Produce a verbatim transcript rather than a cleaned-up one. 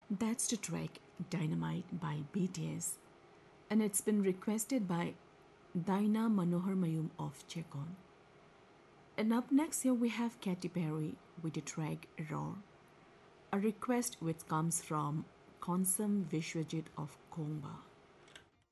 That's the track Dynamite by B T S, and it's been requested by Daina Manohar Mayum of Chekon. And up next here we have Katy Perry with the track Roar, a request which comes from Konsam Vishwajit of Kongba.